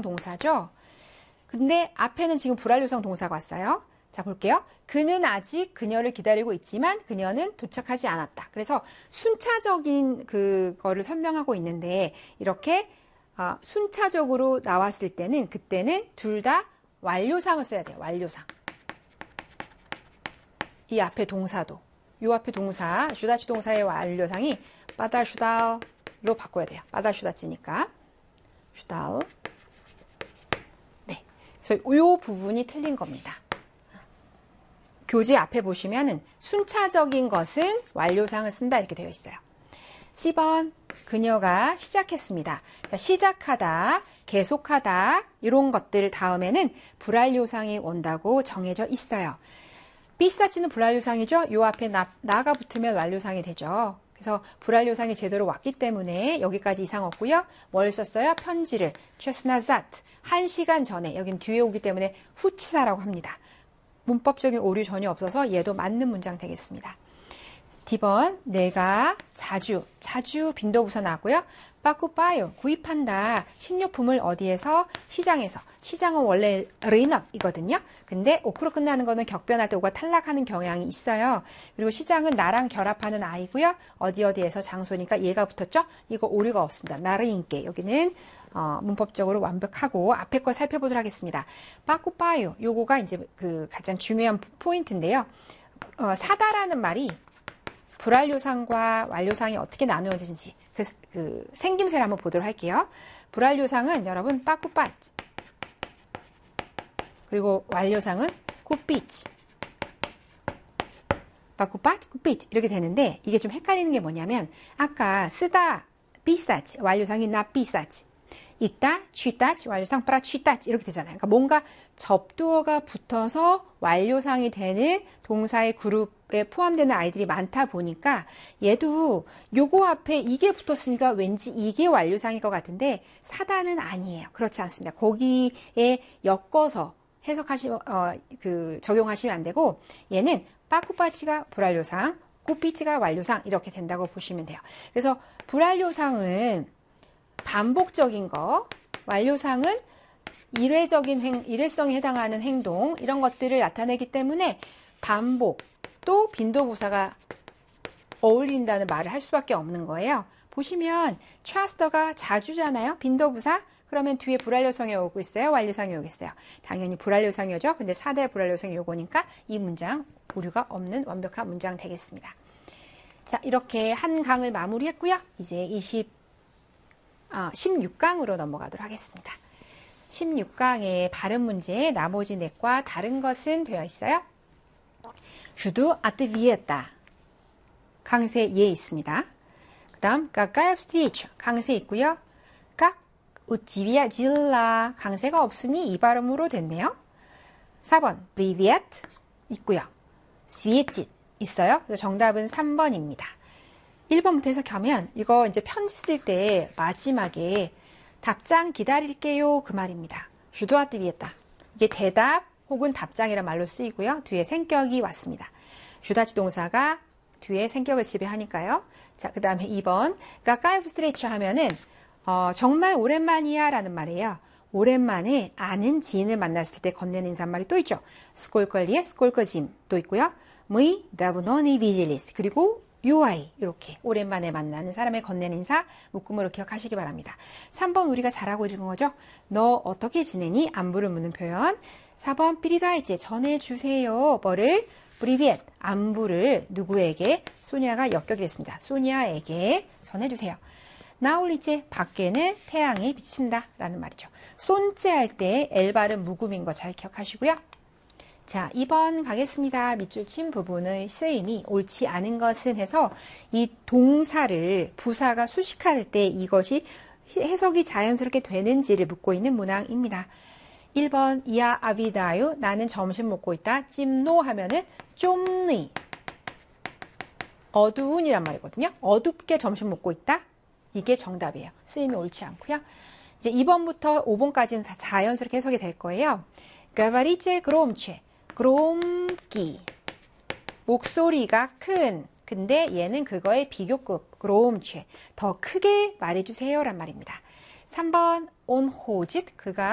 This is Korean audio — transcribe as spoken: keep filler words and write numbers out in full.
동사죠. 근데 앞에는 지금 불완료성 동사가 왔어요. 자, 볼게요. 그는 아직 그녀를 기다리고 있지만 그녀는 도착하지 않았다. 그래서 순차적인 그거를 설명하고 있는데 이렇게 어, 순차적으로 나왔을 때는 그때는 둘 다 완료상을 써야 돼요. 완료상. 이 앞에 동사도. 이 앞에 동사, 슈다치 동사의 완료상이 빠다슈달로 바꿔야 돼요. 빠다슈다치니까. 슈달. 네. 그래서 이 부분이 틀린 겁니다. 교재 앞에 보시면은 순차적인 것은 완료상을 쓴다 이렇게 되어 있어요. 십 번 그녀가 시작했습니다. 그러니까 시작하다, 계속하다 이런 것들 다음에는 불완료상이 온다고 정해져 있어요. 삐싸치는 불완료상이죠. 요 앞에 나, 나가 붙으면 완료상이 되죠. 그래서 불완료상이 제대로 왔기 때문에 여기까지 이상 없고요. 뭘 썼어요? 편지를. 최스나자트. 한 시간 전에. 여긴 뒤에 오기 때문에 후치사라고 합니다. 문법적인 오류 전혀 없어서 얘도 맞는 문장 되겠습니다. 디 번 내가 자주, 자주 빈도부사 나왔고요. 빠꾸빠요, 구입한다. 식료품을 어디에서? 시장에서. 시장은 원래 르이넛이거든요. 근데 오크로 끝나는 거는 격변할 때 오가 탈락하는 경향이 있어요. 그리고 시장은 나랑 결합하는 아이고요. 어디 어디에서 장소니까 얘가 붙었죠? 이거 오류가 없습니다. 나르인께. 여기는 어, 문법적으로 완벽하고 앞에 거 살펴보도록 하겠습니다. 빠꾸빠요. 요거가 이제 그 가장 중요한 포인트인데요. 어, 사다라는 말이 불완료상과 완료상이 어떻게 나누어지는지 그, 그 생김새를 한번 보도록 할게요. 불완료상은 여러분 빠꾸빠치 그리고 완료상은 꾸삐치 빠꾸빠치 꾸삐치 이렇게 되는데 이게 좀 헷갈리는 게 뭐냐면 아까 쓰다 비싸치 완료상이 나 비싸치 있다 취따치 완료상 프라 취따치 이렇게 되잖아요. 그러니까 뭔가 접두어가 붙어서 완료상이 되는 동사의 그룹에 포함되는 아이들이 많다 보니까 얘도 요거 앞에 이게 붙었으니까 왠지 이게 완료상일 것 같은데 사다는 아니에요. 그렇지 않습니다. 거기에 엮어서 해석하시 어, 그 적용하시면 안 되고 얘는 빠꾸빠치가 불완료상, 꾸삐치가 완료상 이렇게 된다고 보시면 돼요. 그래서 불완료상은 반복적인 거, 완료상은 일회적인 행, 일회성에 해당하는 행동 이런 것들을 나타내기 때문에 반복 또 빈도부사가 어울린다는 말을 할 수밖에 없는 거예요. 보시면 트러스트가 자주잖아요. 빈도부사 그러면 뒤에 불완료성이 오고 있어요. 완료상이 오겠어요. 당연히 불완료상이 오죠. 근데 사 대 불완료성이 오고니까 이 문장 오류가 없는 완벽한 문장 되겠습니다. 자, 이렇게 한 강을 마무리했고요. 이제 이십, 아, 십육 강으로 넘어가도록 하겠습니다. 십육 강의 발음 문제 나머지 넷과 다른 것은 되어 있어요. 주도 아트비에다 강세 예 있습니다. 그 다음 까까엽 스티치 강세 있고요. 깍 우찌비아 질라 강세가 없으니 이 발음으로 됐네요. 사 번 프리비에트 있고요. 스위엣짓 있어요. 그래서 정답은 삼 번입니다. 일 번부터 해석하면 이거 이제 편지 쓸 때 마지막에 답장 기다릴게요 그 말입니다. 주도아트비에다 이게 대답 혹은 답장이란 말로 쓰이고요. 뒤에 생격이 왔습니다. 주다치 동사가 뒤에 생격을 지배하니까요. 자, 그 다음에 이 번 까까이프 스트레이처 하면은 어, 정말 오랜만이야 라는 말이에요. 오랜만에 아는 지인을 만났을 때 건네는 인사말이 또 있죠. 스콜컬리에 스콜커짐 또 있고요. 무이 다브노니 비질리스 그리고 요아이 이렇게 오랜만에 만나는 사람의 건네는 인사 묶음으로 기억하시기 바랍니다. 삼 번 우리가 잘하고 읽은 거죠. 너 어떻게 지내니? 안부를 묻는 표현. 사 번 피리다이제 전해주세요. 뭐를? 브리비엣 안부를 누구에게? 소니아가 역격이 됐습니다. 소니아에게 전해주세요. 나올리제 밖에는 태양이 비친다 라는 말이죠. 손째 할 때 엘발은 묵음인 거 잘 기억하시고요. 자, 이 번 가겠습니다. 밑줄 친 부분의 쓰임이 옳지 않은 것은 해서 이 동사를 부사가 수식할 때 이것이 해석이 자연스럽게 되는지를 묻고 있는 문항입니다. 일 번 이야 아비다요 나는 점심 먹고 있다. 찜노 하면은 좀니 어두운이란 말이거든요. 어둡게 점심 먹고 있다. 이게 정답이에요. 쓰임이 옳지 않고요. 이제 이 번부터 오 번까지는 다 자연스럽게 해석이 될 거예요. 가바리체 그롬체 그롬기 목소리가 큰 근데 얘는 그거의 비교급 그롬체 더 크게 말해주세요 란 말입니다. 삼 번 온호짓 그가